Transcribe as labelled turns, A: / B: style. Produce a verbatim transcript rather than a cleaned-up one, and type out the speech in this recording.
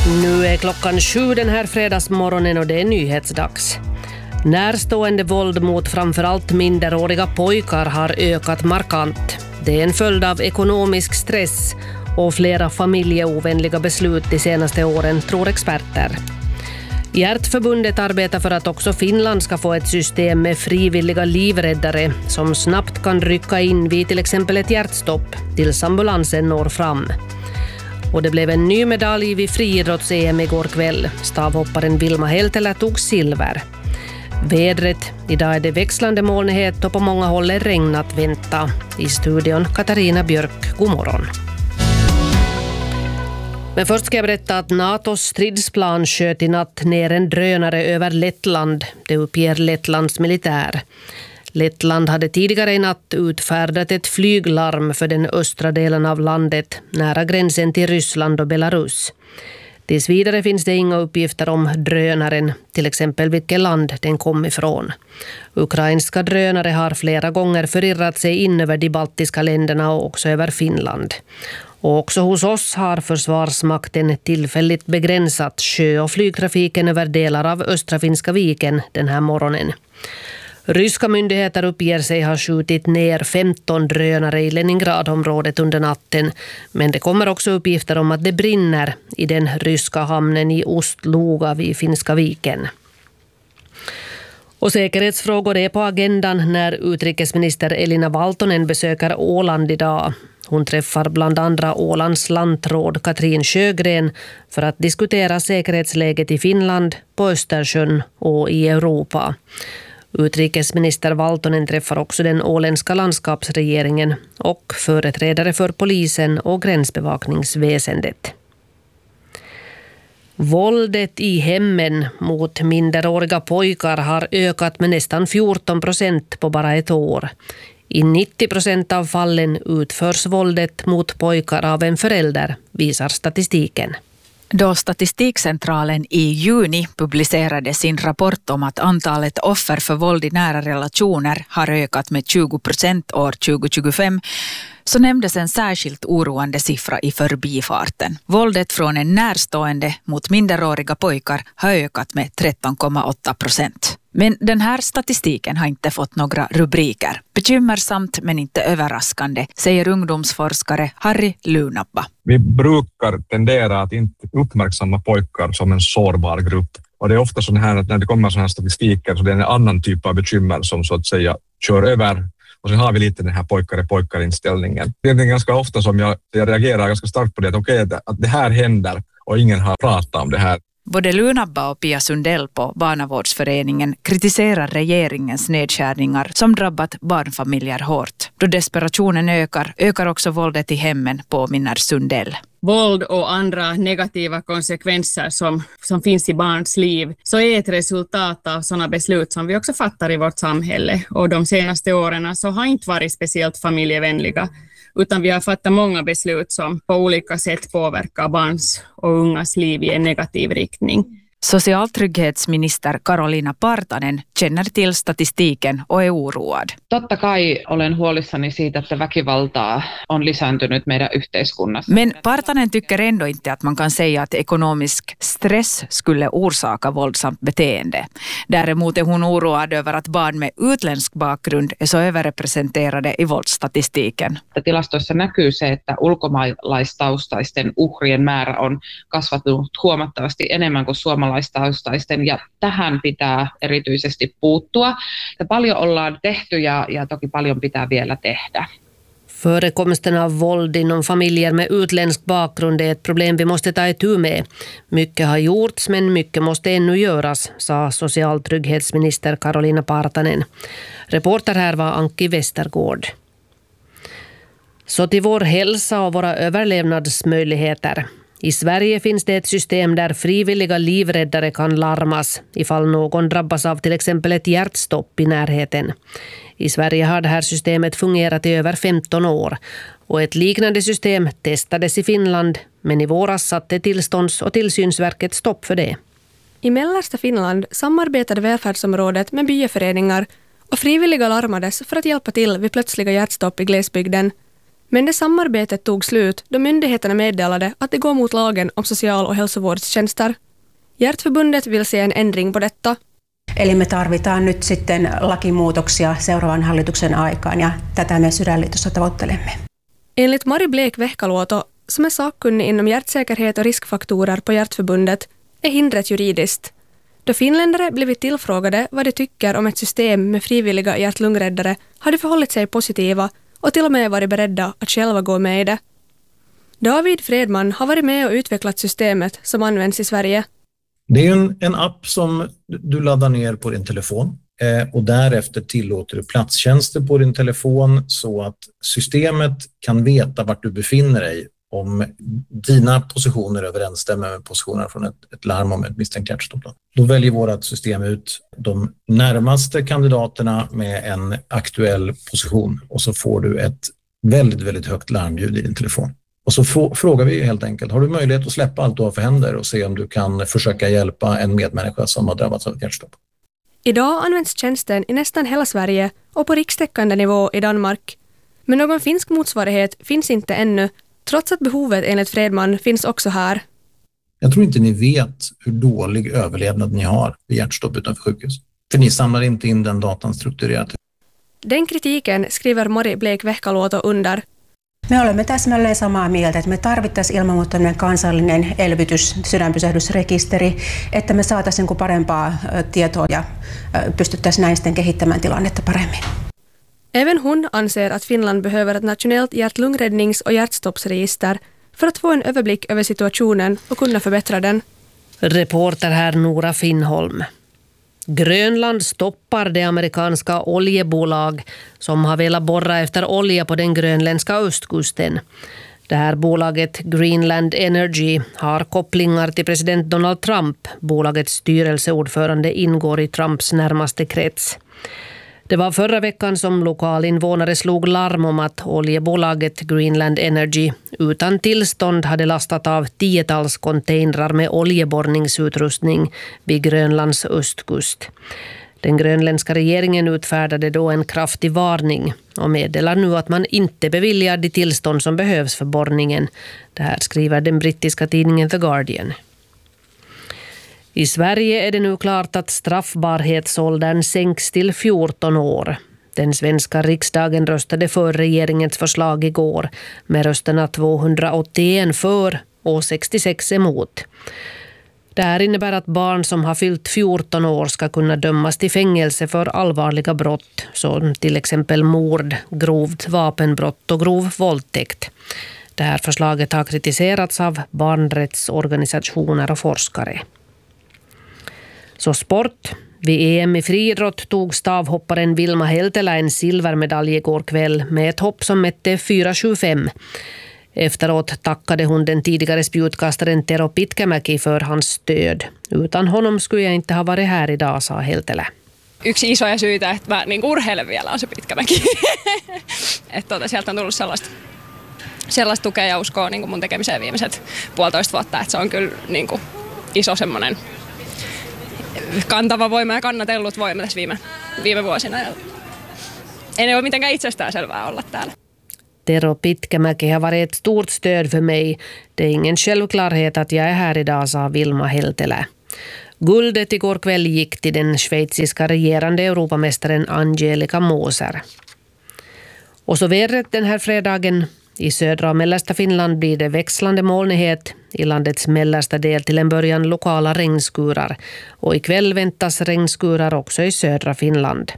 A: Nu är klockan sju den här fredagsmorgonen och det är nyhetsdags. Närstående våld mot framförallt minderåriga pojkar har ökat markant. Det är en följd av ekonomisk stress och flera familjeovänliga beslut de senaste åren, tror experter. Hjärtförbundet arbetar för att också Finland ska få ett system med frivilliga livräddare som snabbt kan rycka in vid till exempel ett hjärtstopp tills ambulansen når fram. Och det blev en ny medalj vid friidrotts-E M igår kväll. Stavhopparen Vilma Helteler tog silver. Vädret. Idag är det växlande molnighet och på många håll är regn att vänta. I studion Katarina Björk, god morgon. Men först ska jag berätta att NATOs stridsplan sköt i natt ner en drönare över Lettland. Det uppger Lettlands militär. Lettland hade tidigare i natt utfärdat ett flyglarm för den östra delen av landet, nära gränsen till Ryssland och Belarus. Tills vidare finns det inga uppgifter om drönaren, till exempel vilket land den kom ifrån. Ukrainska drönare har flera gånger förirrat sig in över de baltiska länderna och också över Finland. Och också hos oss har försvarsmakten tillfälligt begränsat sjö- och flygtrafiken över delar av östra Finska viken den här morgonen. Ryska myndigheter uppger sig ha skjutit ner femton drönare i Leningradområdet under natten, men det kommer också uppgifter om att det brinner i den ryska hamnen i Ostluga vid Finska viken. Och säkerhetsfrågor är på agendan när utrikesminister Elina Valtonen besöker Åland idag. Hon träffar bland andra Ålands lantråd Katrin Sjögren för att diskutera säkerhetsläget i Finland, på Östersjön och i Europa. Utrikesminister Valtonen träffar också den åländska landskapsregeringen och företrädare för polisen och gränsbevakningsväsendet. Våldet i hemmen mot minderåriga pojkar har ökat med nästan fjorton procent på bara ett år. I nittio procent av fallen utförs våldet mot pojkar av en förälder, visar statistiken.
B: Då Statistikcentralen i juni publicerade sin rapport om att antalet offer för våld i nära relationer har ökat med tjugo procent år tjugo tjugofem, så nämndes en särskilt oroande siffra i förbifarten. Våldet från en närstående mot minderåriga pojkar har ökat med tretton komma åtta procent. Men den här statistiken har inte fått några rubriker. Bekymmersamt men inte överraskande, säger ungdomsforskare Harry Lunabba.
C: Vi brukar tendera att inte uppmärksamma pojkar som en sårbar grupp. Och det är ofta så här att när det kommer sådana här statistiker så det är en annan typ av bekymmer som så att säga kör över. Och sen har vi lite den här pojkar-pojkar-inställningen. Det är ganska ofta som jag, jag reagerar ganska starkt på det. Att okej, okay, att det här händer och ingen har pratat om det här.
B: Både Lunabba och Pia Sundell på Barnavårdsföreningen kritiserar regeringens nedskärningar som drabbat barnfamiljer hårt. Då desperationen ökar, ökar också våldet i hemmen, påminner Sundell.
D: Våld och andra negativa konsekvenser som, som finns i barns liv så är ett resultat av sådana beslut som vi också fattar i vårt samhälle. Och de senaste åren så har inte varit speciellt familjevänliga, utan vi har fattat många beslut som på olika sätt påverkar barns och ungas liv i en negativ riktning.
B: Socialtrygghetsminister Karoliina Partanen känner till statistiken och är oroad.
E: Totta kai olen huolissani siitä, että väkivaltaa on lisääntynyt meidän yhteiskunnassa.
B: Men Partanen tycker ändå inte att man kan säga att ekonomisk stress skulle orsaka våldsamt beteende. Däremot är hon oroad över att barn med utländsk bakgrund är så överrepresenterade i våldsstatistiken.
E: Tilastoissa näkyy se, että ulkomaalaistaustaisten uhrien määrä on kasvanut huomattavasti enemmän kuin suomalaisten. Ja tähän pitää erityisesti puuttua. Ja paljon ollaan tehty ja, ja toki paljon pitää vielä tehdä.
A: Förekomsten av våld inom familjer med utländsk bakgrund är ett problem vi måste ta itu med. Mycket har gjorts men mycket måste ännu göras, sa socialtrygghetsminister Karoliina Partanen. Reporter här var Anki Westergård. Så till vår hälsa och våra överlevnadsmöjligheter. I Sverige finns det ett system där frivilliga livräddare kan larmas ifall någon drabbas av till exempel ett hjärtstopp i närheten. I Sverige har det här systemet fungerat i över femton år och ett liknande system testades i Finland, men i våras satte tillstånds- och tillsynsverket stopp för det.
F: I mellersta Finland samarbetade välfärdsområdet med byaföreningar och frivilliga larmades för att hjälpa till vid plötsliga hjärtstopp i glesbygden. Men det samarbetet tog slut då myndigheterna meddelade att det går mot lagen om social- och hälsovårdstjänster. Hjärtförbundet vill se en ändring på detta.
G: Eli me tarvitaan nyt sitten lakimuutoksia seuraavan hallituksen aikaan ja tätä me Sydänliitossa tavoittelemme.
F: Enligt Mari Blek-Vehkaluoto, som är sakkunnig inom hjärtsäkerhet och riskfaktorer på Hjärtförbundet, är hindret juridiskt. Då finländare blivit tillfrågade vad de tycker om ett system med frivilliga hjärt-lungräddare hade förhållit sig positiva och till och med varit beredda att själva gå med i det. David Fredman har varit med och utvecklat systemet som används i Sverige.
H: Det är en, en app som du laddar ner på din telefon eh, och därefter tillåter du platstjänster på din telefon så att systemet kan veta vart du befinner dig om dina positioner överensstämmer med positionerna från ett, ett larm om ett misstänkt hjärtstopp. Då väljer vårt system ut de närmaste kandidaterna med en aktuell position och så får du ett väldigt, väldigt högt larmljud i din telefon. Och så f- frågar vi helt enkelt, har du möjlighet att släppa allt du har för händer och se om du kan försöka hjälpa en medmänniska som har drabbats av ett hjärtstopp?
F: Idag används tjänsten i nästan hela Sverige och på rikstäckande nivå i Danmark. Men någon finsk motsvarighet finns inte ännu, trots att behovet enligt Fredman finns också här.
H: Jag tror inte ni vet hur dålig överlevnad ni har vid hjärtstopp utanför sjukhus. För ni samlar inte in den datan strukturerat.
F: Den kritiken skriver Mari Blek-Vehkaluoto under.
G: Me olemme täsmälleen samaa mieltä, että me tarvittaisiin ilman muuta tämmöinen kansallinen elvytys, sydänpysähdysrekisteri, että me saataisiin parempaa tietoa ja pystyttäisiin näin sitten kehittämään tilannetta paremmin.
F: Även hon anser att Finland behöver ett nationellt hjärt-lungräddnings- och hjärtstoppsregister för att få en överblick över situationen och kunna förbättra den.
A: Reporter här Nora Finnholm. Grönland stoppar det amerikanska oljebolag som har velat borra efter olja på den grönländska östkusten. Det här bolaget Greenland Energy har kopplingar till president Donald Trump. Bolagets styrelseordförande ingår i Trumps närmaste krets. Det var förra veckan som lokalinvånare slog larm om att oljebolaget Greenland Energy utan tillstånd hade lastat av tiotals containrar med oljeborrningsutrustning vid Grönlands östkust. Den grönländska regeringen utfärdade då en kraftig varning och meddelar nu att man inte beviljar de tillstånd som behövs för borrningen. Det här skriver den brittiska tidningen The Guardian. I Sverige är det nu klart att straffbarhetsåldern sänks till fjorton år. Den svenska riksdagen röstade för regeringens förslag igår med rösterna tvåhundraåttioen för och sextiosex emot. Det här innebär att barn som har fyllt fjorton år ska kunna dömas till fängelse för allvarliga brott som till exempel mord, grovt vapenbrott och grov våldtäkt. Det här förslaget har kritiserats av barnrättsorganisationer och forskare. Så sport. Vid E M i friidrott tog stavhopparen Vilma Heltelä en silvermedalj igår kväll med ett hopp som mätte fyra tjugofem. Efteråt tackade hon den tidigare spjutkastaren Tero Pitkämäki för hans stöd. Utan honom skulle jag inte ha varit här idag, sa Heltelä.
I: Yksi isoja syitä, että mä niin urheilen vielä, on se Pitkämäki. että tuota, sieltä on tullut sellaista, sellaista tukea ja uskoa niin mun tekemiseen viimeiset puolitoista vuotta. Että se on kyllä niin iso semmoinen kantava voima ja kannatellut voima tässä viime, viime vuosina. Ei ole mitenkään itsestäänselvää olla täällä.
A: Tero Pitkämäki har varit ett stort stöd för mig. Det är ingen självklarhet att jag är här idag, sa Vilma Heltelä. Guldet igår kväll gick till den schweiziska regerande Europamästaren Angelika Moser. Och så vädret den här fredagen. I södra och mellersta Finland blir det växlande molnighet. I landets mellersta del till en början lokala regnskurar. Och ikväll väntas regnskurar också i södra Finland.